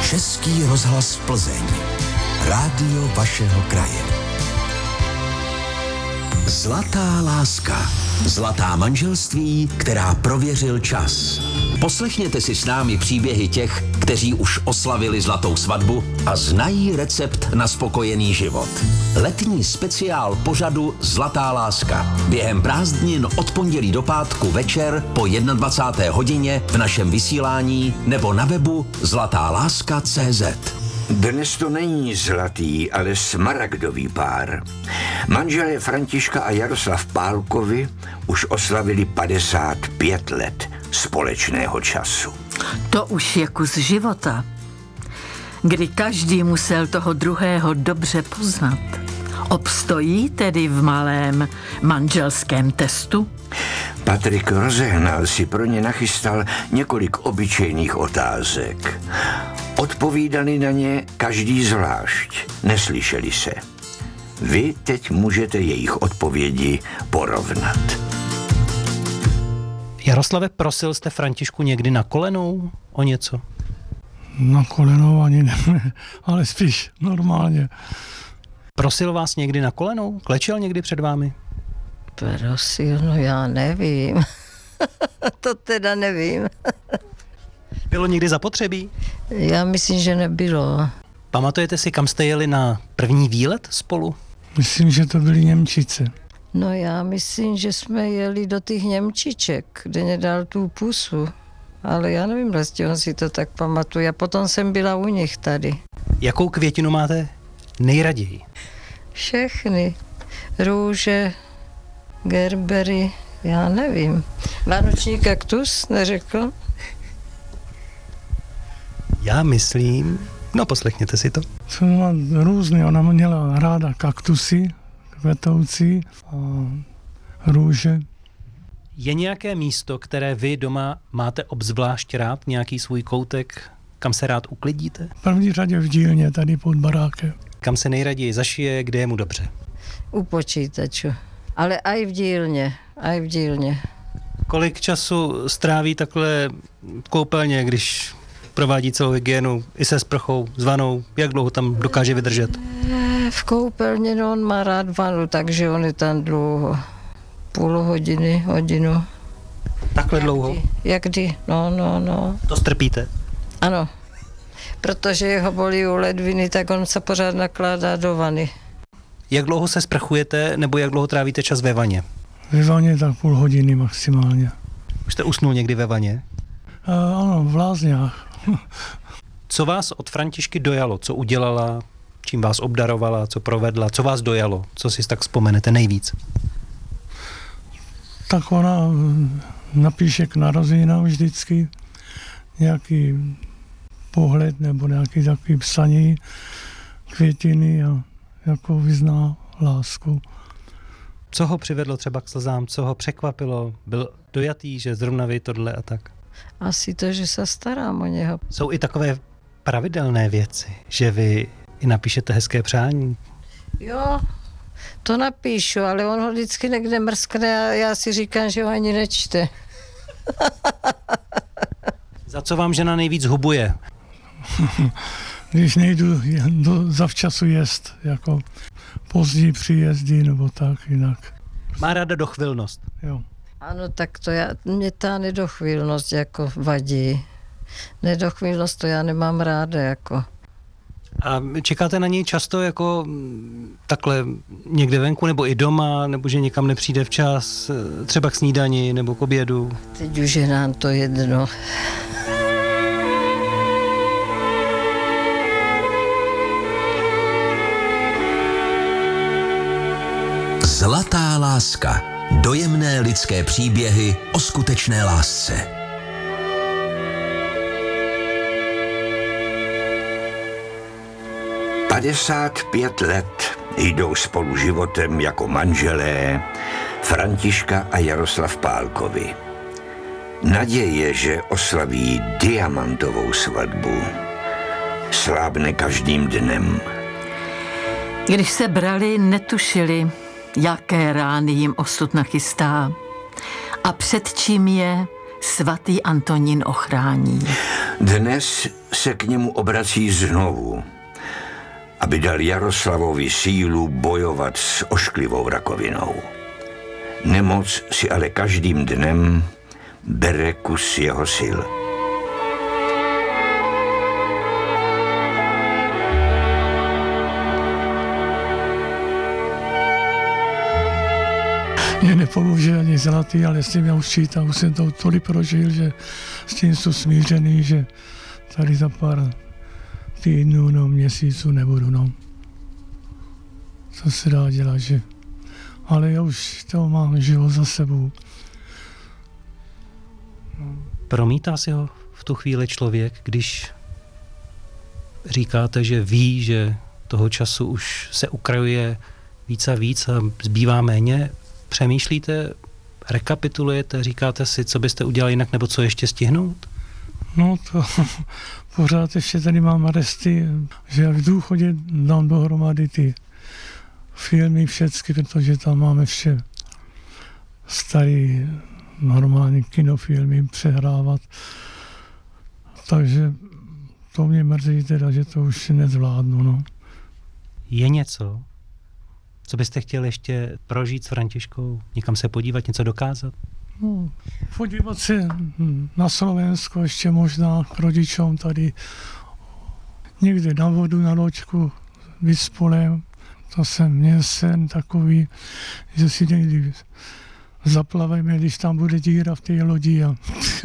Český rozhlas Plzeň. Rádio vašeho kraje. Zlatá láska. Zlatá manželství, která prověřil čas. Poslechněte si s námi příběhy těch, kteří už oslavili zlatou svatbu a znají recept na spokojený život. Letní speciál pořadu Zlatá láska. Během prázdnin od pondělí do pátku večer po 21. hodině v našem vysílání nebo na webu zlatáláska.cz. Dnes to není zlatý, ale smaragdový pár. Manželé Františka a Jaroslav Pálkovi už oslavili 55 let společného času. To už je kus života, kdy každý musel toho druhého dobře poznat. Obstojí tedy v malém manželském testu? Patrik Rozehnal si pro ně nachystal několik obyčejných otázek. Odpovídali na ně každý zvlášť, neslyšeli se. Vy teď můžete jejich odpovědi porovnat. Jaroslave, prosil jste Františku někdy na kolenou o něco? Na kolenou ani ne, ale spíš normálně. Prosil vás někdy na kolenou? Klečel někdy před vámi? Prosil, no já nevím. To teda nevím. Bylo někdy zapotřebí? Já myslím, že nebylo. Pamatujete si, kam jste jeli na první výlet spolu? Myslím, že to byly Němčice. No já myslím, že jsme jeli do těch Němčiček, kde mě dal tu pusu. Ale já nevím, vlastně on si to tak pamatuje. A potom jsem byla u nich tady. Jakou květinu máte nejraději? Všechny. Růže, gerbery, já nevím. Vánoční kaktus, neřekl? Já myslím... No, poslechněte si to. Jsou různé, ona měla ráda kaktusy, kvetoucí a růže. Je nějaké místo, které vy doma máte obzvlášť rád, nějaký svůj koutek, kam se rád uklidíte? V první řadě v dílně, tady pod barákem. Kam se nejraději zašije, kde je mu dobře? U počítaču. Ale aj v dílně. Kolik času stráví takhle v koupelně, když provádí celou hygienu i se sprchou, s vanou? Jak dlouho tam dokáže vydržet? V koupelně, no, on má rád vanu, takže on je tam dlouho. Půl hodiny, hodinu. Takhle dlouho? Jak kdy? No. To strpíte? Ano, protože jeho bolí u ledviny, tak on se pořád nakládá do vany. Jak dlouho se sprchujete, nebo jak dlouho trávíte čas ve vaně? Ve vaně tak půl hodiny maximálně. Už jste usnul někdy ve vaně? Ano, v lázních. Co vás od Františky dojalo? Co udělala? Čím vás obdarovala? Co provedla? Co vás dojalo? Co si tak vzpomenete nejvíc? Tak ona napíše k narozeninám vždycky nějaký pohled nebo nějaký takový psaní, květiny a jako vyzná lásku. Co ho přivedlo třeba k slzám? Co ho překvapilo? Byl dojatý, že zrovna vy tohle a tak? Asi to, že se starám o něho. Jsou i takové pravidelné věci, že vy i napíšete hezké přání? Jo, to napíšu, ale on ho vždycky někde mrskne a já si říkám, že ho ani nečte. Za co vám žena nejvíc hubuje? Když nejdu zavčasu jest, jako pozdní příjezdy nebo tak jinak. Má ráda dochvilnost. Jo. Ano, tak to mě ta nedochvílnost jako vadí. Nedochvílnost to já nemám ráda jako. A čekáte na něj často jako takhle někde venku nebo i doma, nebo že někam nepřijde včas, třeba k snídani nebo k obědu? Teď už je nám to jedno. Zlatá láska. Dojemné lidské příběhy o skutečné lásce. "55 let jdou spolu životem jako manželé Františka a Jaroslav Pálkovi. Naděje, že oslaví diamantovou svatbu, slábne každým dnem. Když se brali, netušili, jaké rány jim osud nachystá a před čím je svatý Antonín ochrání. Dnes se k němu obrací znovu, aby dal Jaroslavovi sílu bojovat s ošklivou rakovinou. Nemoc si ale každým dnem bere kus jeho sil. Mě nepomůže ani zlatý, ale s tím já už čítám, už jsem to tolik prožil, že s tím jsou smířený, že tady za pár týdnů, no měsíců nebudu, no. Co se dá dělat, že? Ale já už to mám život za sebou. Promítá si ho v tu chvíli člověk, když říkáte, že ví, že toho času už se ukrajuje víc a víc a zbývá méně? Přemýšlíte, rekapitulujete, říkáte si, co byste udělali jinak, nebo co ještě stihnout? No to pořád ještě tady mám resty, že jak v důchodě dám dohromady ty filmy všechny, protože tam máme vše starý normální kinofilmy přehrávat. Takže to mě mrzí teda, že to už nezvládnu, no. Je něco, co byste chtěli ještě prožít s Františkou? Někam se podívat, něco dokázat? No, podívat se na Slovensko ještě možná k rodičům tady někde na vodu, na loďku, vyspolem. To jsem měl sen takový, že si někdy zaplavíme, když tam bude díra v té lodi. A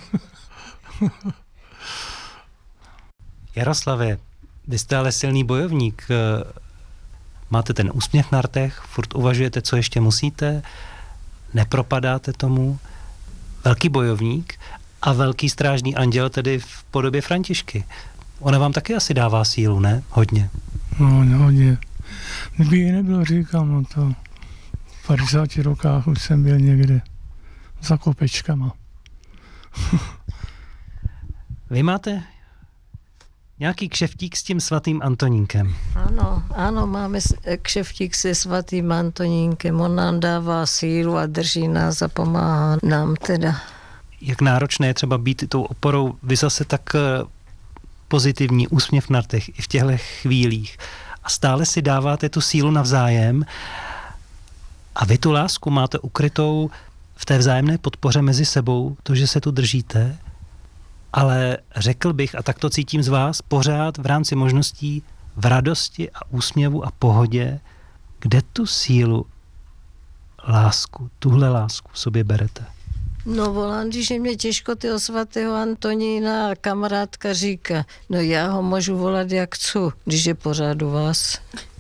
Jaroslave, vy jste ale silný bojovník. Máte ten úsměv na rtech, furt uvažujete, co ještě musíte, nepropadáte tomu. Velký bojovník a velký strážný anděl tedy v podobě Františky. Ona vám taky asi dává sílu, ne? Hodně. no, hodně. Kdyby ji nebylo, říkám, no to v 50 rokách už jsem byl někde za kopečkama. Vy máte nějaký kšeftík s tím svatým Antonínkem. Ano, máme kšeftík se svatým Antonínkem. On nám dává sílu a drží nás a pomáhá nám teda. Jak náročné je třeba být tou oporou, vy zase tak pozitivní, úsměv na rtech i v těchto chvílích. A stále si dáváte tu sílu navzájem a vy tu lásku máte ukrytou v té vzájemné podpoře mezi sebou, to, že se tu držíte, ale řekl bych, a tak to cítím z vás, pořád v rámci možností v radosti a úsměvu a pohodě, kde tu sílu, lásku, tuhle lásku v sobě berete. No volám, když je mě těžko toho svatého Antonína a kamarádka říká, no já ho můžu volat jak chci, když je pořád u vás.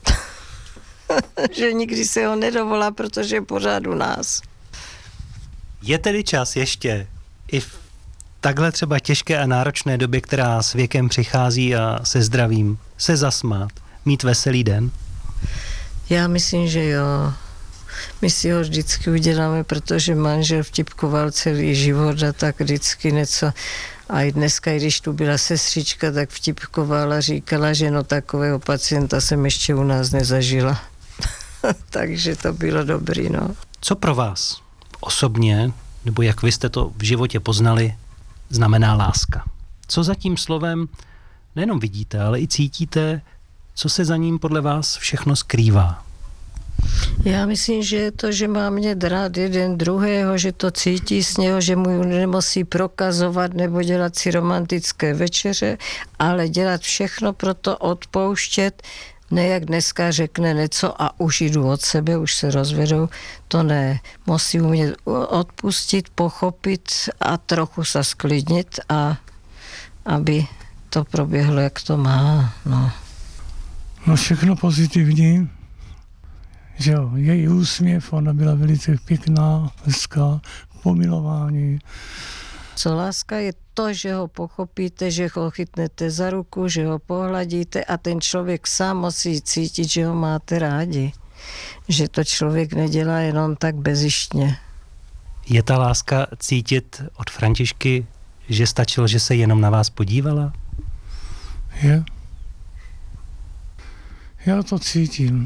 Že nikdy se ho nedovolá, protože je pořád u nás. Je tedy čas ještě i v takhle třeba těžké a náročné době, která s věkem přichází a se zdravím, se zasmát, mít veselý den? Já myslím, že jo. My si ho vždycky uděláme, protože manžel vtipkoval celý život a tak vždycky něco. A i dneska, když tu byla sestřička, tak vtipkovala, říkala, že no takového pacienta jsem ještě u nás nezažila. Takže to bylo dobrý, no. Co pro vás osobně, nebo jak vy jste to v životě poznali, znamená láska? Co za tím slovem nejenom vidíte, ale i cítíte, co se za ním podle vás všechno skrývá? Já myslím, že je to, že má mě rád jeden druhého, že to cítí z něho, že mu nemusí prokazovat nebo dělat si romantické večeře, ale dělat všechno pro to odpouštět, ne jak dneska řekne něco a už jdu od sebe, už se rozvedou, to ne. Musí umět odpustit, pochopit a trochu se sklidnit a aby to proběhlo, jak to má. No všechno pozitivní. Že jo, její úsměv, ona byla velice pěkná, hezká, pomilování. Co láska je to, že ho pochopíte, že ho chytnete za ruku, že ho pohladíte a ten člověk sám musí cítit, že ho máte rádi. Že to člověk nedělá jenom tak bezištně. Je ta láska cítit od Františky, že stačilo, že se jenom na vás podívala? Je. Já to cítím.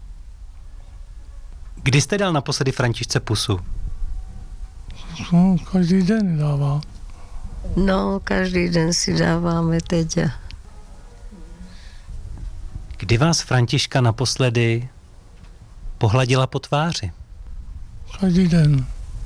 Kdy jste dal naposledy Františce pusu? No, každý den dává. No, každý den si dáváme teď. Kdy vás Františka naposledy pohladila po tváři? Každý den.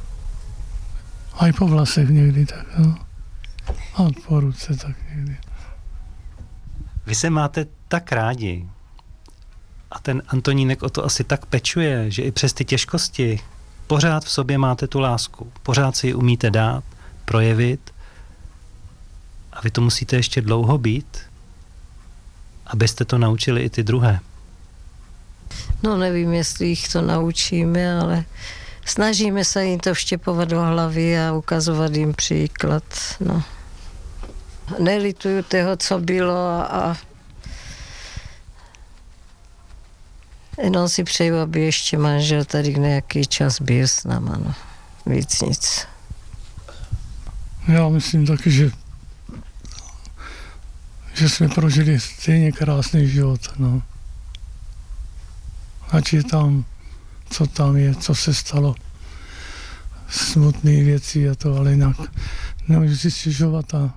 A po vlasech někdy tak, no. A po ruce tak někdy. Vy se máte tak rádi a ten Antonínek o to asi tak pečuje, že i přes ty těžkosti pořád v sobě máte tu lásku. Pořád si ji umíte dát, projevit a vy to musíte ještě dlouho být, abyste to naučili i ty druhé. No nevím, jestli jich to naučíme, ale snažíme se jim to vštěpovat do hlavy a ukazovat jim příklad. No. Nelituju toho, co bylo a jenom si přeju, aby ještě manžel tady nějaký čas byl s náma. No. Víc nic. Já myslím taky, že jsme prožili stejně krásný život. No. Ať je tam, co tam je, co se stalo. Smutné věci a to, ale jinak nemůžu si stěžovat a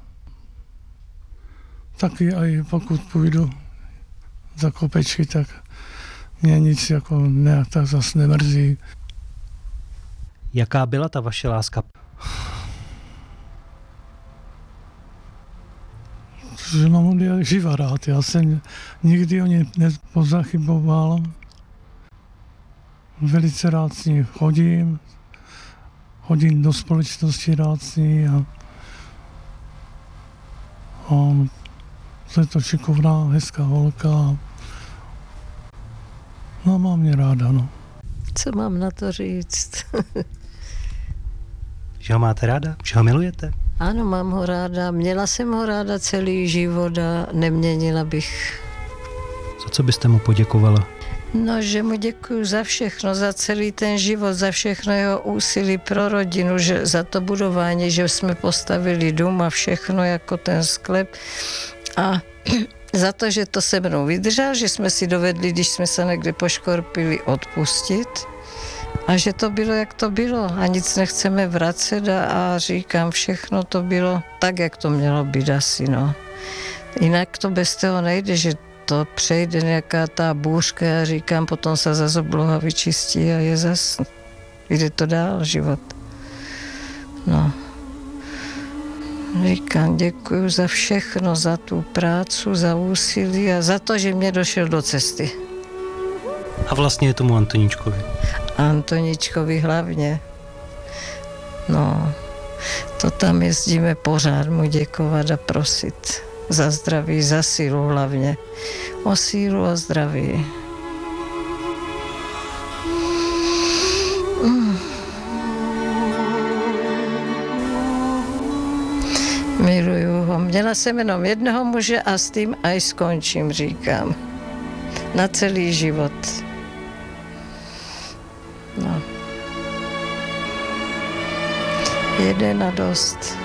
taky i pokud půjdu za kopečky, tak mě nic jako nějak tak zas nemrzí. Jaká byla ta vaše láska? Že mám od živa rád. Já jsem nikdy o ně nepozachyboval. Velice rád s ní chodím do společnosti rád s ní a je to šikovná, hezká holka. No, má mě ráda, no. Co mám na to říct? Že ho máte ráda? Že ho milujete? Ano, mám ho ráda. Měla jsem ho ráda celý život a neměnila bych. Za co byste mu poděkovala? No, že mu děkuju za všechno, za celý ten život, za všechno jeho úsilí pro rodinu, že za to budování, že jsme postavili dům a všechno jako ten sklep. A za to, že to se mnou vydržel, že jsme si dovedli, když jsme se někde poškorpili, odpustit. A že to bylo, jak to bylo. A nic nechceme vracet a říkám, všechno to bylo tak, jak to mělo být asi, no. Jinak to bez toho nejde, že to přejde nějaká ta bůřka a říkám, potom se zase obloha vyčistí a je zase, jde to dál, život. No. Říkám, děkuju za všechno, za tu práci, za úsilí a za to, že mě došel do cesty. A vlastně je tomu Antoníčkovi. Antoníčkovi hlavně. No, to tam jezdíme pořád mu děkovat a prosit. Za zdraví, za sílu hlavně. O sílu a zdraví. Miluju ho. Měla jsem jenom jednoho muže a s tím aj skončím, říkám. Na celý život. No. Jeden a dost.